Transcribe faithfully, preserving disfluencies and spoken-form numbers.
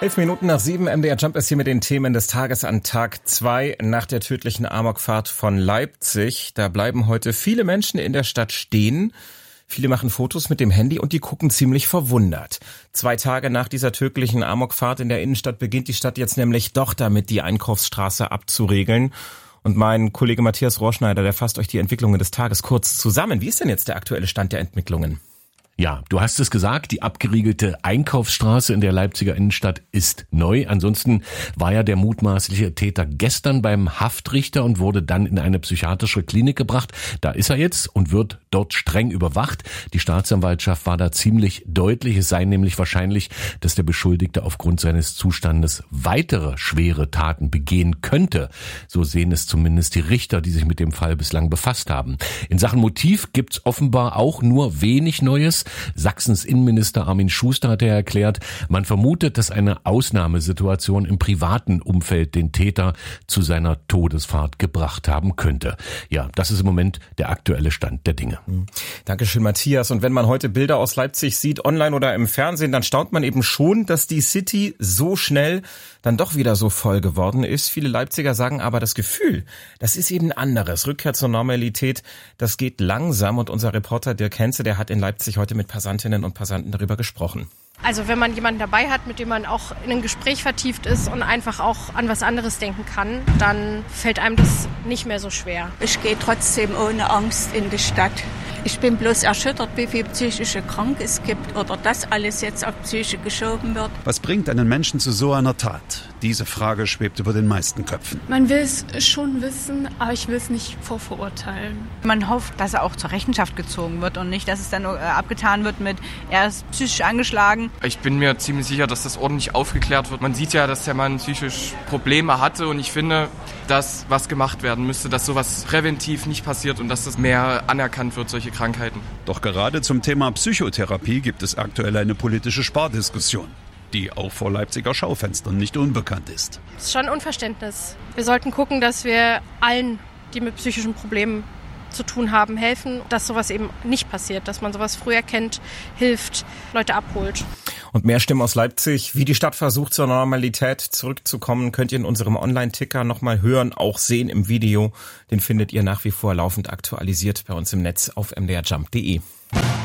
Elf Minuten nach sieben, M D R Jump ist hier mit den Themen des Tages an Tag zwei nach der tödlichen Amokfahrt von Leipzig. Da bleiben heute viele Menschen in der Stadt stehen. Viele machen Fotos mit dem Handy und die gucken ziemlich verwundert. Zwei Tage nach dieser tödlichen Amokfahrt in der Innenstadt beginnt die Stadt jetzt nämlich doch damit, die Einkaufsstraße abzuregeln. Und mein Kollege Matthias Rohrschneider, der fasst euch die Entwicklungen des Tages kurz zusammen. Wie ist denn jetzt der aktuelle Stand der Entwicklungen? Ja, du hast es gesagt, die abgeriegelte Einkaufsstraße in der Leipziger Innenstadt ist neu. Ansonsten war ja der mutmaßliche Täter gestern beim Haftrichter und wurde dann in eine psychiatrische Klinik gebracht. Da ist er jetzt und wird dort streng überwacht. Die Staatsanwaltschaft war da ziemlich deutlich. Es sei nämlich wahrscheinlich, dass der Beschuldigte aufgrund seines Zustandes weitere schwere Taten begehen könnte. So sehen es zumindest die Richter, die sich mit dem Fall bislang befasst haben. In Sachen Motiv gibt's offenbar auch nur wenig Neues. Sachsens Innenminister Armin Schuster hat ja erklärt, man vermutet, dass eine Ausnahmesituation im privaten Umfeld den Täter zu seiner Todesfahrt gebracht haben könnte. Ja, das ist im Moment der aktuelle Stand der Dinge. Dankeschön, Matthias. Und wenn man heute Bilder aus Leipzig sieht, online oder im Fernsehen, dann staunt man eben schon, dass die City so schnell dann doch wieder so voll geworden ist. Viele Leipziger sagen aber, das Gefühl, das ist eben anderes. Rückkehr zur Normalität, das geht langsam. Und unser Reporter Dirk Henze, der hat in Leipzig heute mit Passantinnen und Passanten darüber gesprochen. Also wenn man jemanden dabei hat, mit dem man auch in ein Gespräch vertieft ist und einfach auch an was anderes denken kann, dann fällt einem das nicht mehr so schwer. Ich gehe trotzdem ohne Angst in die Stadt. Ich bin bloß erschüttert, wie viele psychische Kranke es gibt oder dass alles jetzt auf Psyche geschoben wird. Was bringt einen Menschen zu so einer Tat? Diese Frage schwebt über den meisten Köpfen. Man will es schon wissen, aber ich will es nicht vorverurteilen. Man hofft, dass er auch zur Rechenschaft gezogen wird und nicht, dass es dann abgetan wird mit, er ist psychisch angeschlagen. Ich bin mir ziemlich sicher, dass das ordentlich aufgeklärt wird. Man sieht ja, dass der Mann psychisch Probleme hatte und ich finde, dass was gemacht werden müsste, dass sowas präventiv nicht passiert und dass das mehr anerkannt wird, solche Krankheiten. Doch gerade zum Thema Psychotherapie gibt es aktuell eine politische Spardiskussion, die auch vor Leipziger Schaufenstern nicht unbekannt ist. Das ist schon ein Unverständnis. Wir sollten gucken, dass wir allen, die mit psychischen Problemen zu tun haben, helfen, dass sowas eben nicht passiert, dass man sowas früh erkennt, hilft, Leute abholt. Und mehr Stimmen aus Leipzig, wie die Stadt versucht, zur Normalität zurückzukommen, könnt ihr in unserem Online-Ticker nochmal hören, auch sehen im Video. Den findet ihr nach wie vor laufend aktualisiert bei uns im Netz auf m d r jump punkt d e.